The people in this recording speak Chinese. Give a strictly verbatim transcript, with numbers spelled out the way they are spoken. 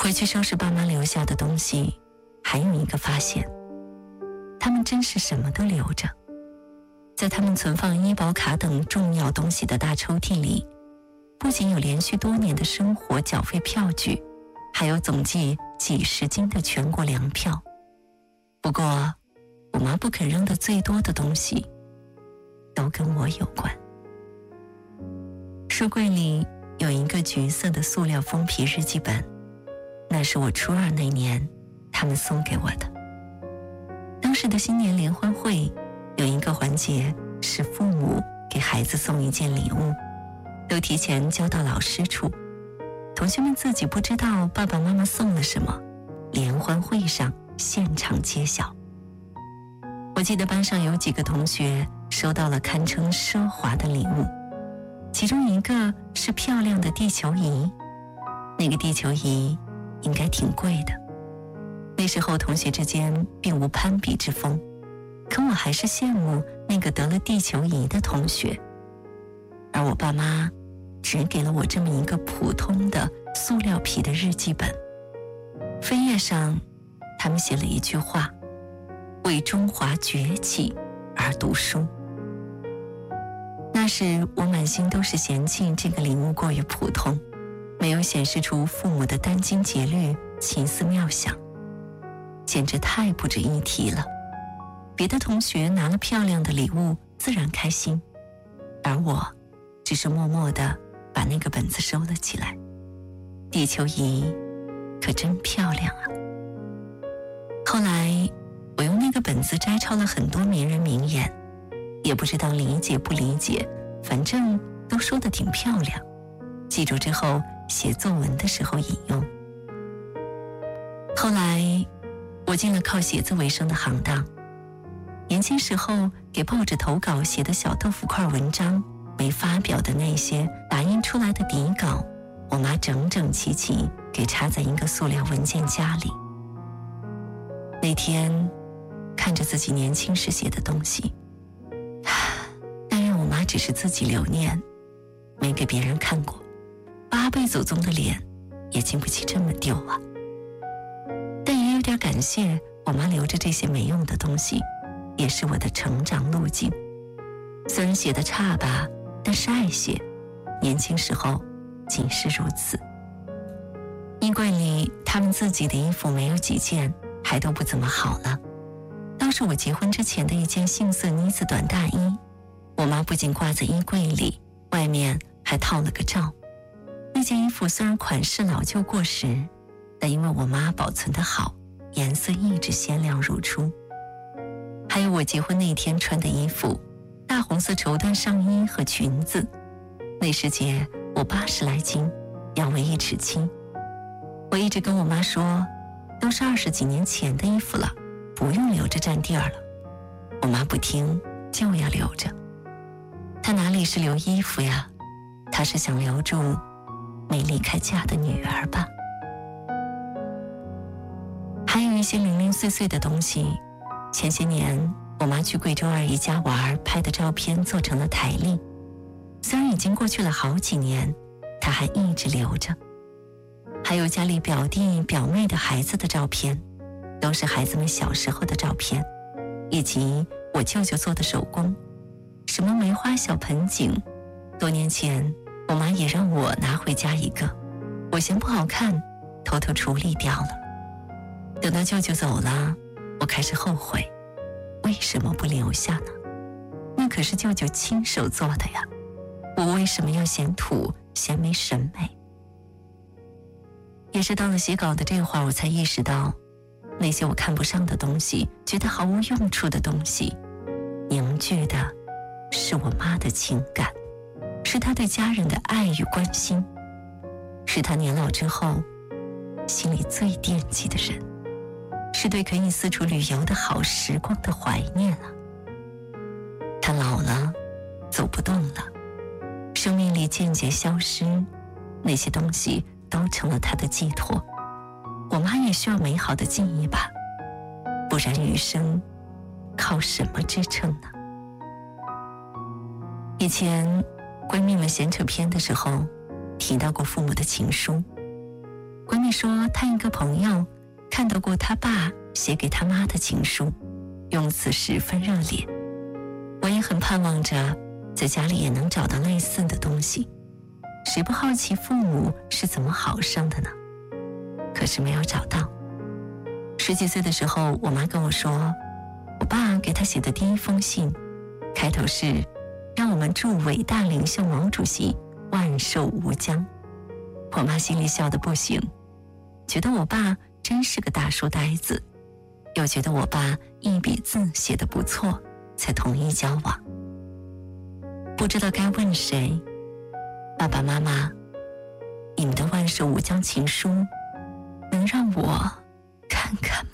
回去收拾爸妈留下的东西，还有一个发现，他们真是什么都留着。在他们存放医保卡等重要东西的大抽屉里，不仅有连续多年的生活缴费票据，还有总计几十斤的全国粮票。不过我妈不肯扔的最多的东西都跟我有关。书柜里有一个橘色的塑料封皮日记本，那是我初二那年他们送给我的。当时的新年联欢会有一个环节是父母给孩子送一件礼物，都提前交到老师处，同学们自己不知道爸爸妈妈送了什么，联欢会上现场揭晓。我记得班上有几个同学收到了堪称奢华的礼物，其中一个是漂亮的地球仪，那个地球仪应该挺贵的。那时候同学之间并无攀比之风，可我还是羡慕那个得了地球仪的同学。而我爸妈只给了我这么一个普通的塑料皮的日记本，扉页上他们写了一句话：为中华崛起而读书。那时我满心都是嫌弃这个礼物过于普通，没有显示出父母的殚精竭虑、奇思妙想，简直太不值一提了。别的同学拿了漂亮的礼物自然开心，而我只是默默地把那个本子收了起来。地球仪可真漂亮啊！后来我用那个本子摘抄了很多名人名言，也不知道理解不理解，反正都说得挺漂亮，记住之后写作文的时候引用。后来我进了靠写字为生的行当，年轻时候给报纸投稿写的小豆腐块文章，没发表的那些打印出来的底稿，我妈整整齐齐给插在一个塑料文件夹里。那天看着自己年轻时写的东西，但愿我妈只是自己留念，没给别人看过，八辈祖宗的脸也经不起这么丢啊。但也有点感谢我妈留着这些没用的东西，也是我的成长路径。虽然写得差吧，但是爱写，年轻时候仅是如此。衣柜里他们自己的衣服没有几件，还都不怎么好了。倒是我结婚之前的一件杏色呢子短大衣，我妈不仅挂在衣柜里，外面还套了个罩。那件衣服虽然款式老旧过时，但因为我妈保存得好，颜色一直鲜亮如初。还有我结婚那天穿的衣服，大红色绸缎上衣和裙子，那时节我八十来斤，腰围一尺七。我一直跟我妈说，都是二十几年前的衣服了，不用留着占地儿了。我妈不听，就要留着。她哪里是留衣服呀，她是想留住没离开家的女儿吧。还有一些零零碎碎的东西，前些年我妈去贵州二姨家玩拍的照片做成了台历，虽然已经过去了好几年，她还一直留着。还有家里表弟表妹的孩子的照片，都是孩子们小时候的照片，以及我舅舅做的手工，什么梅花小盆景，多年前我妈也让我拿回家一个，我嫌不好看，偷偷处理掉了。等到舅舅走了，我开始后悔，为什么不留下呢？那可是舅舅亲手做的呀，我为什么要嫌土嫌没审美？也是到了写稿的这会儿，我才意识到，那些我看不上的东西，觉得毫无用处的东西，凝聚的是我妈的情感，是她对家人的爱与关心，是她年老之后心里最惦记的人，是对可以四处旅游的好时光的怀念啊。她老了，走不动了，生命力渐渐消失，那些东西都成了她的寄托。我妈也需要美好的记忆吧，不然余生靠什么支撑呢？以前闺蜜们闲扯篇的时候提到过父母的情书，闺妹说她一个朋友看到过他爸写给他妈的情书，用词十分热烈。我也很盼望着在家里也能找到类似的东西，谁不好奇父母是怎么好上的呢？可是没有找到。十几岁的时候，我妈跟我说，我爸给她写的第一封信开头是让我们祝伟大领袖毛主席万寿无疆。我妈心里笑得不行，觉得我爸真是个大书呆子，又觉得我爸一笔字写得不错，才同意交往。不知道该问谁，爸爸妈妈，你们的万寿无疆情书能让我看看吗？